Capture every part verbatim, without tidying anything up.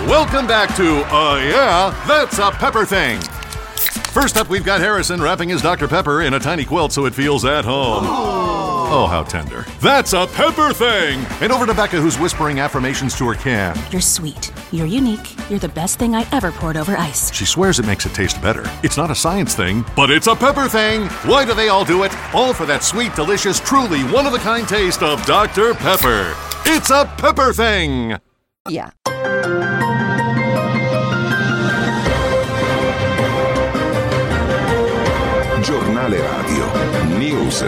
Welcome back to Uh Yeah, That's a Pepper Thing. First up, we've got Harrison wrapping his Doctor Pepper in a tiny quilt so it feels at home. Oh, how tender. That's a Pepper Thing! And over to Becca, who's whispering affirmations to her can. You're sweet. You're unique. You're the best thing I ever poured over ice. She swears it makes it taste better. It's not a science thing, but it's a Pepper Thing! Why do they all do it? All for that sweet, delicious, truly one-of-a-kind taste of Doctor Pepper. It's a Pepper Thing! Yeah. Giornale Radio News.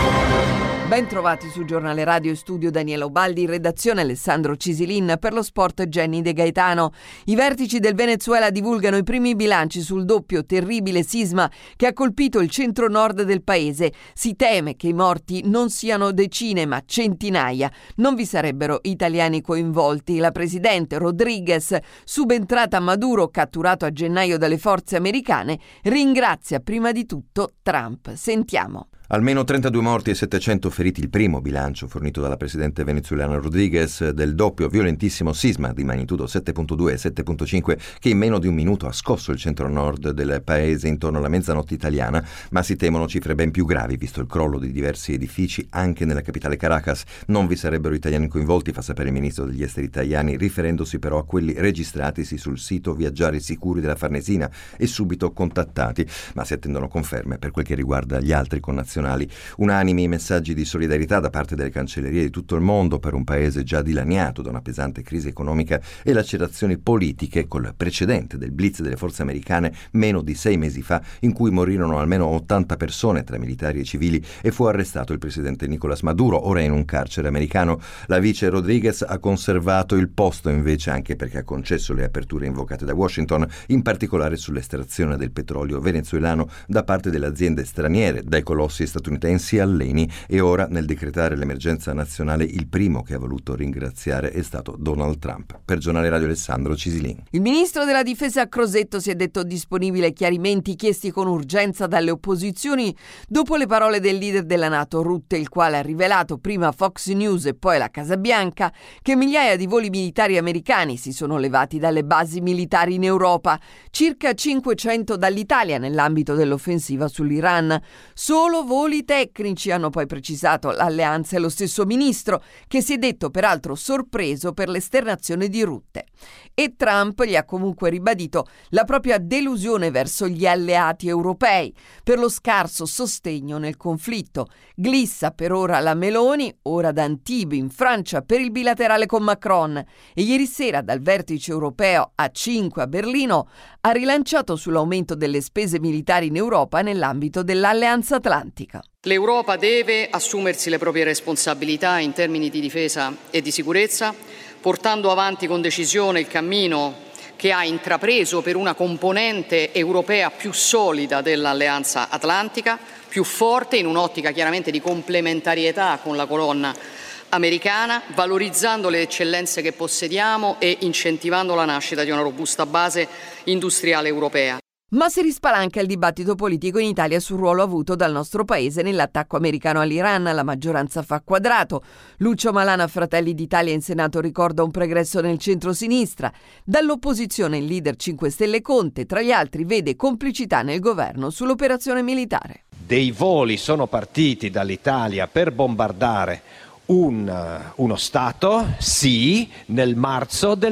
Ben trovati su Giornale Radio, studio Daniela Ubaldi, redazione Alessandro Cisilin, per lo sport Jenny De Gaetano. I vertici del Venezuela divulgano i primi bilanci sul doppio terribile sisma che ha colpito il centro-nord del paese. Si teme che i morti non siano decine ma centinaia. Non vi sarebbero italiani coinvolti. La presidente Rodriguez, subentrata a Maduro, catturato a gennaio dalle forze americane, ringrazia prima di tutto Trump. Sentiamo. Almeno trentadue morti e settecento feriti, il primo bilancio fornito dalla presidente venezuelana Rodriguez del doppio violentissimo sisma di magnitudo sette virgola due e sette virgola cinque che in meno di un minuto ha scosso il centro-nord del paese intorno alla mezzanotte italiana, ma si temono cifre ben più gravi visto il crollo di diversi edifici anche nella capitale Caracas. Non vi sarebbero italiani coinvolti, fa sapere il ministro degli esteri italiani, riferendosi però a quelli registratisi sul sito Viaggiare Sicuri della Farnesina e subito contattati, ma si attendono conferme per quel che riguarda gli altri connazionali. Unanimi messaggi di solidarietà da parte delle cancellerie di tutto il mondo per un paese già dilaniato da una pesante crisi economica e lacerazioni politiche col precedente del blitz delle forze americane meno di sei mesi fa, in cui morirono almeno ottanta persone tra militari e civili e fu arrestato il presidente Nicolás Maduro, ora in un carcere americano. La vice Rodriguez ha conservato il posto invece anche perché ha concesso le aperture invocate da Washington, in particolare sull'estrazione del petrolio venezuelano da parte delle aziende straniere, dai colossi statunitensi all'Eni, e ora nel decretare l'emergenza nazionale il primo che ha voluto ringraziare è stato Donald Trump. Per Giornale Radio Alessandro Cisilin. Il ministro della difesa Crosetto si è detto disponibile ai chiarimenti chiesti con urgenza dalle opposizioni dopo le parole del leader della NATO Rutte, il quale ha rivelato prima a Fox News e poi alla Casa Bianca che migliaia di voli militari americani si sono levati dalle basi militari in Europa, circa cinquecento dall'Italia nell'ambito dell'offensiva sull'Iran. Solo voli tecnici, hanno poi precisato l'alleanza e lo stesso ministro, che si è detto peraltro sorpreso per l'esternazione di Rutte. E Trump gli ha comunque ribadito la propria delusione verso gli alleati europei per lo scarso sostegno nel conflitto. Glissa per ora la Meloni, ora da Antibes in Francia per il bilaterale con Macron, e ieri sera dal vertice europeo A cinque a Berlino ha rilanciato sull'aumento delle spese militari in Europa nell'ambito dell'Alleanza Atlantica. L'Europa deve assumersi le proprie responsabilità in termini di difesa e di sicurezza, portando avanti con decisione il cammino che ha intrapreso per una componente europea più solida dell'Alleanza Atlantica, più forte in un'ottica chiaramente di complementarietà con la colonna americana, valorizzando le eccellenze che possediamo e incentivando la nascita di una robusta base industriale europea. Ma si rispalanca il dibattito politico in Italia sul ruolo avuto dal nostro paese nell'attacco americano all'Iran. La maggioranza fa quadrato. Lucio Malan, Fratelli d'Italia in Senato, ricorda un pregresso nel centro-sinistra. Dall'opposizione il leader cinque Stelle Conte, tra gli altri, vede complicità nel governo sull'operazione militare. Dei voli sono partiti dall'Italia per bombardare Un, uno Stato, sì, nel marzo del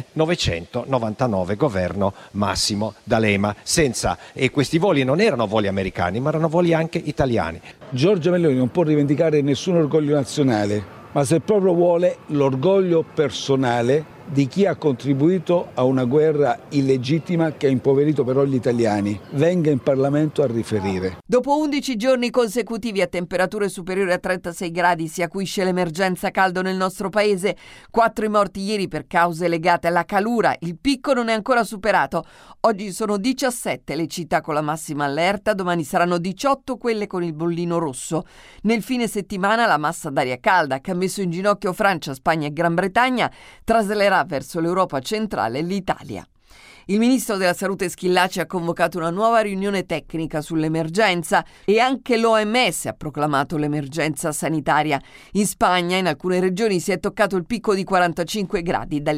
millenovecentonovantanove, governo Massimo D'Alema, senza, e questi voli non erano voli americani, ma erano voli anche italiani. Giorgia Meloni non può rivendicare nessun orgoglio nazionale, ma se proprio vuole l'orgoglio personale di chi ha contribuito a una guerra illegittima che ha impoverito però gli italiani. Venga in Parlamento a riferire. Dopo undici giorni consecutivi a temperature superiori a trentasei gradi si acuisce l'emergenza caldo nel nostro paese. Quattro i morti ieri per cause legate alla calura. Il picco non è ancora superato. Oggi sono diciassette le città con la massima allerta, domani saranno diciotto quelle con il bollino rosso. Nel fine settimana la massa d'aria calda che ha messo in ginocchio Francia, Spagna e Gran Bretagna traslerà verso l'Europa centrale e l'Italia. Il ministro della Salute Schillaci ha convocato una nuova riunione tecnica sull'emergenza e anche l'O M S ha proclamato l'emergenza sanitaria. In Spagna, in alcune regioni, si è toccato il picco di quarantacinque gradi.